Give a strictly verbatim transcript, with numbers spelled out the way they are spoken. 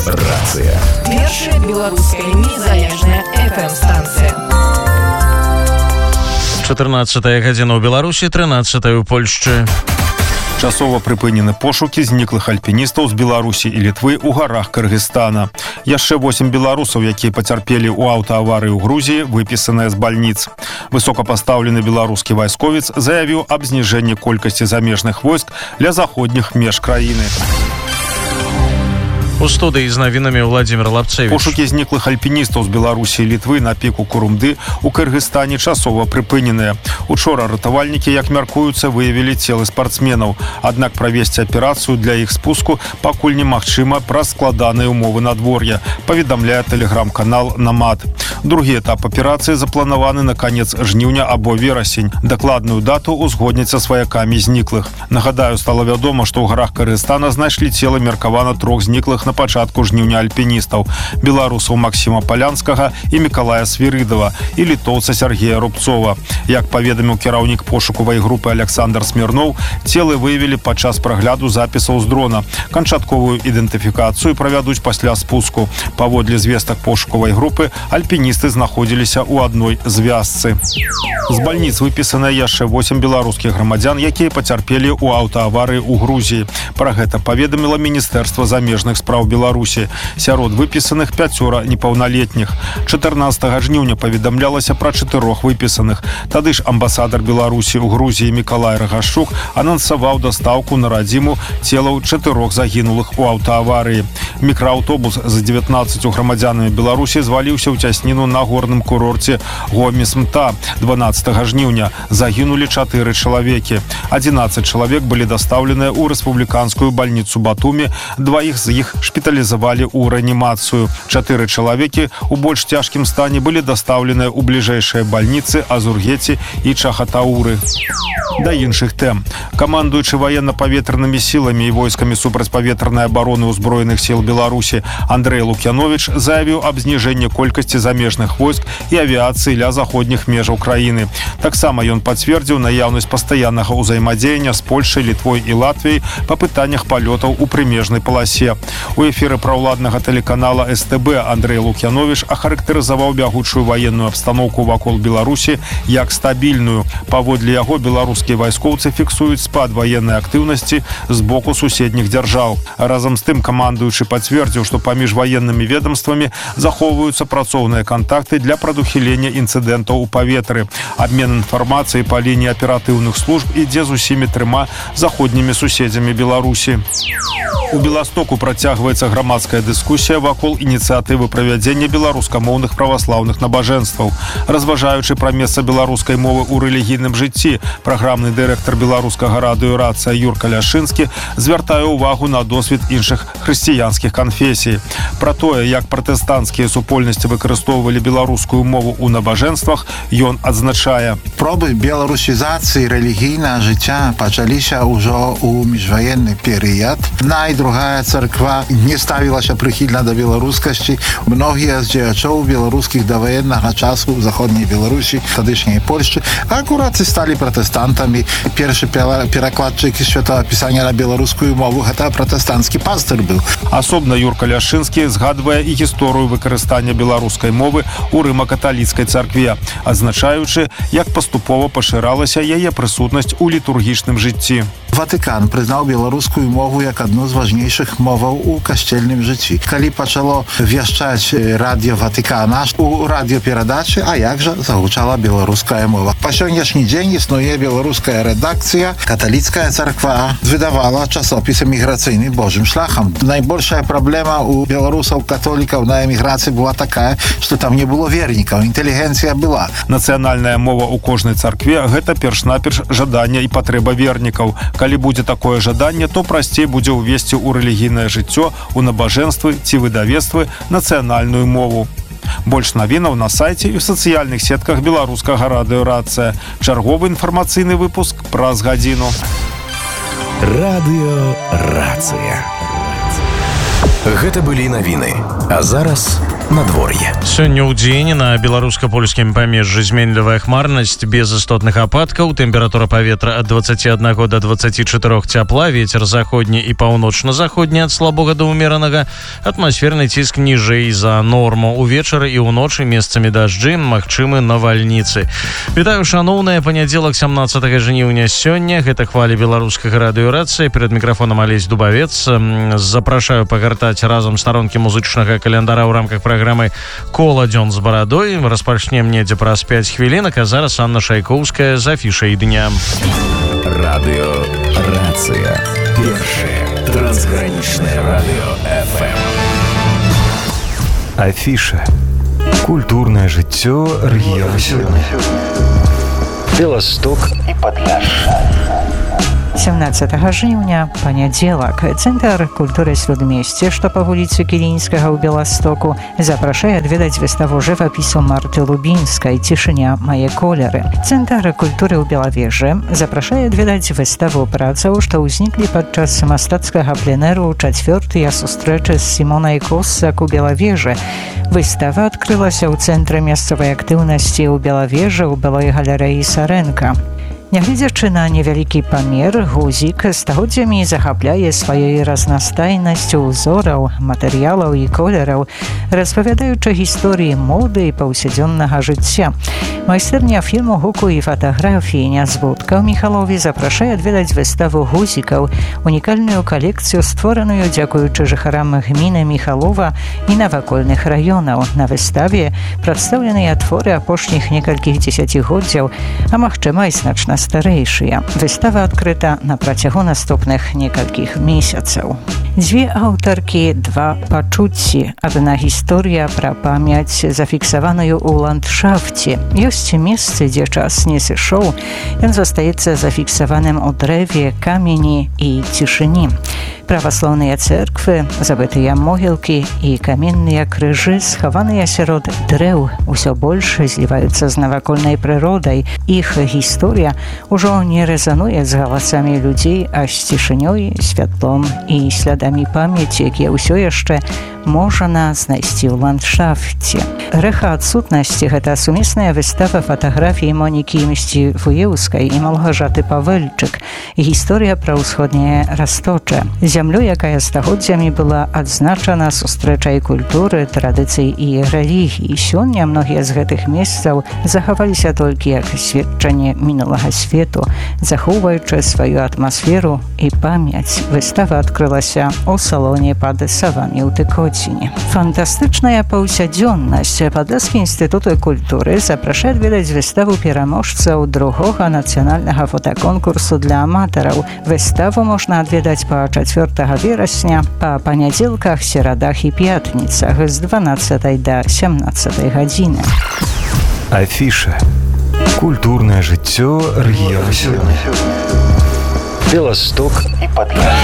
Рацыя. Першая беларуская незалежная эф эм-станцыя. чатырнаццатая гадзіна ў Беларусі, трынаццатая ў Польшчы. Часова прыпынены пошукі зніклых альпіністаў з Беларусі і Літвы ў гарах Кыргызстана. Яшчэ восем беларусаў, якія пацярпелі ў аўтааварыі ў Грузіі, выпісаныя з бальніц. Высокапастаўлены беларускі вайсковец заявіў аб зніжэнні колькасці замежных войск ля заходніх меж краіны. У студыі з навінамі Владзімір Лапцевіч. Пошукі зніклых альпіністаў з Беларусі і Літвы на піку Курумды у Кыргызстане часова прыпыненыя. Учора ратавальнікі, як мяркуюцца, выявілі целы спартсменаў. Аднак правесці аперацыю для іх спуску пакуль немагчыма праз складаныя ўмовы надвор'я, паведамляе тэлеграм-канал «Намад». Другі этап аперацыі запланаваны на канец жніўня або верасень. Дакладную дату узгодняць са сваякамі зніклых. Нагадаю, стала вядома, што ў гарах Кыргызстана знайшлі целы меркавана трох зніклых на пачатку жніўня альпіністаў: беларусаў Максіма Палянскага і Мікалая Свірыдава і літоўца Сергея Рубцова. Як паведаміў кіраўнік пошукавай групы Александр Смірноў, целы выявілі падчас прагляду запісаў з дрона. Канчатковую ідэнтыфікацыю правядуць пасля спуску. Паводле звестак пошукавай групы, альпіністы знаходзіліся ў адной звязцы. З бальніц выпісаныя яшчэ восем беларускіх грамадзян, якія пацярпелі ў аўтааварыі ў Грузіі. Пра гэта паведаміла Міністэрства замежных справ Беларусі. Сярод выпісаных пяцёра непаўналетніх. чатырнаццатага жніўня паведамлялася пра чатырох выпісаных. Тады ж амбасадар Беларусі ў Грузіі Мікалай Рагашчук анансаваў дастаўку на радзіму целаў чатырох загінулых у аўтааварыі. Мікрааўтобус з дзевятнаццаццю грамадзянамі Беларусі зваліўся ў цясніну на горным курорце Гомес-Мта дванаццатага жніўня. Загінулі чатыры чалавекі. адзінаццаць чалавек былі дастаўленыя ў рэспубліканскую бальніцу Батумі, дваіх з іх шпіталізавалі ў рэанімацыю. Чатыры чалавекі у больш цяжкім стане былі дастаўленыя ў бліжэйшыя бальніцы Азургеці і Чахатауры. Да іншых тэм. Камандуючы ваенна-паветранымі сіламі і войскамі супрацьпаветранай абароны ўзброеных сіл Беларусі Андрэй Лукяновіч заявіў аб зніжэнні колькасці замежных войск і авіяцыі ля заходніх межаў краіны. Таксама ён пацвердзіў наяўнасць пастаяннага ўзаемадзеяння з Польшай, Літвой і Латвіяй па пытаннях палётаў у прымежнай паласе. У эфіры праўладнага тэлеканала эс тэ бэ Андрэй Лукяновіч ахарактарызаваў бягучую ваенную абстаноўку вакол Беларусі як стабільную. Паводле яго, беларускія вайскоўцы фіксуюць спад ваеннай актыўнасці з боку суседніх дзяржаў. Разам з тым камандуючы пацвердзіў, што паміж ваеннымі ведомствамі захоўваюцца працоўныя кантакты для прадухілення інцыдэнтаў у паветры. Абмен інфармацыяй па лініі аператыўных служб ідзе з усімі трыма заходнімі суседзямі Беларусі. У Беластоку працягваецца грамадская дыскусія вакол ініцыятывы правядзення беларускамоўных праваслаўных набажэнстваў. Разважаючы пра месца беларускай мовы ў рэлігійным жыцці, праграмны дырэктар беларускага радыё «Рацыя» Юрка Ляшынскі звяртае ўвагу на досвед іншых хрысціянскіх канфесій. Пра тое, як пратэстанцкія супольнасці выкарыстоўвалі беларускую мову ў набажэнствах, ён адзначае: пробы беларусізацыі рэлігійнага жыцця пачаліся ўжо ў міжваенны перыяд. Другая царква не ставілася прыхільна да беларускасці. Многія з дзеячоў беларускіх да ваеннага часу ў заходняй Беларусі, тадышняй Польшчы, акурат і сталі пратэстантамі. Першы перакладчык святого пісання на беларускую мову гэта пратэстанцкі пастыр быў. Асобна Юрка Ляшынскі згадвае і гісторыю выкарыстання беларускай мовы ў рыма-каталіцкай царкве, адзначаючы, як паступова пашыралася яе прысутнасць у літургічным жыцці. Ватыкан прызнаў беларускую мову як адну з важнейшых моваў у касцельным жыцці. Калі пачало вяшчаць радыё Ватыкана у радыёперадачы, а як жа загучала беларуская мова. Па сённяшні дзень існуе беларуская рэдакцыя. Каталіцкая царква выдавала часопіс эміграцыйны Божым шляхам. Найбольшая праблема у беларусаў-католікаў на эміграцыі была такая, што там не было вернікаў, інтэлігенцыя была. Нацыянальная мова ў кожнай царкве – гэта перш-наперш жаданне і патрэба вернікаў. Калі будзе такое жаданне, то прасцей будзе ўвесці ў рэлігійнае жыццё, у набажэнствы ці выдавецтвы нацыянальную мову. Больш навінаў на сайце і ў сацыяльных сетках беларускага радыё «Рацыя». Чарговы інфармацыйны выпуск праз гадзіну. Радыё «Рацыя». Гэта былі навіны. А зараз надвор'е. Сёння ў дзень на беларуска-польскім памежжы зменлівая хмарнасць без істотных ападкаў, тэмпература паветра ад дваццаці аднаго да дваццаці чатырох цяпла, вецер заходні і паўночна-заходні ад слабога да ўмеранага, атмасферны ціск ніжэй за норму. Увечары і ўночы месцамі дажджы, магчымы навальніцы. Вітаю, шаноўныя, панядзелак сямнаццатага жніўня сёння. Гэта хвалі беларускага радыёрацыі. Перад мікрафонам Алесь Дубавец. Запрашаю пагартаць разам старонкі музычнага календара ў рамках праграмы «Кола дзён з барадой». Распачнем недзе праз пяць хвілінак, а зараз Анна Шайкоўская з афішай дня. Радыёрацыя. Першае трансгранічнае радыё эф эм. Афіша. Культурнае жыццё рэгіёна сёння. Беласток і Падляшша. сямнаццатага жніўня, панядзелак. Цэнтр культуры Śródmieście, што па вуліцы Кілінскага ў Беластоку, запрашае адведаць выставу жывапісу Марты Лубінскай «Цішыня, мае колеры». Цэнтр культуры ў Белавежы запрашае адведаць выставу працаў, што ўзніклі падчас мастацкага пленэру ў чацвёртыя сустрэчы з Сімонай Коссак у Белавежы. Выстава адкрылася ў цэнтры мясцовай актыўнасці ў Белавежы ў былой галерэі Сарэнка. Нягледзячы на невялікі памер, гузік стагоддзямі захапляе сваёй разнастайнасцю ўзораў, матэрыялаў і колераў, распавядаючы гісторыі моды і паўсядзённага жыцця. Майстэрня фільму, гуку і фатаграфіі Нязводка ў Міхалове запрашае адведаць выставу гузікаў, унікальную калекцыю, створаную дзякуючы жыхарам гміны Міхалова і навакольных раёнаў. На выставе прадстаўленыя творы апошніх некалькіх дзесяцігоддзяў, а магчыма і значна старэйшыя. Выстава адкрыта на працягу наступных некалькіх месяцаў. Дзве аўтаркі, два пачуцці. Адна гісторыя пра памяць, зафіксаваную ў ландшафце. Ёсць месцы, дзе час не сышоў. Ён застаецца зафіксаваным у дрэве, камені і цішыні. Праваслаўныя цэрквы, забытыя могілкі і каменныя крыжы, схаваныя сярод дрэў, усё больш зліваюцца з навакольнай прыродай. Іх гісторыя ўжо не рэзануе з галасамі людзей, а з цішынёй, святлом і слядамі памяці, якія ўсё яшчэ можна знайсці ў ландшафце. Рэха адсутнасці — гэта сумесная выстава фатаграфій Монікі Мсцівуеўскай і Малгажаты Павэльчык. Гісторыя пра ўсходняе Расточа. Зямлю, якая стагоддзямі была адзначана сустрэчай культуры, традыцый і рэлігій. Сёння многія з гэтых месцаў захаваліся толькі як сведчанне мінулага свету, захоўваючы сваю атмасферу і памяць. Выстава адкрылася ў салоне пад Савамі ў Тыкоціне. Фантастычная паўсядзённасць. Падляскі інстытут культуры запрашае адведаць выставу пераможцаў другога нацыянальнага фотаконкурсу для аматараў. Выставу можна адведаць па чацвёртага верасня, па панядзелках, серадах і пятніцах з дванаццатай да сямнаццатай гадзіны. Афіша. Культурнае жыццё рэгіёна сёння. Беласток і Падляшша.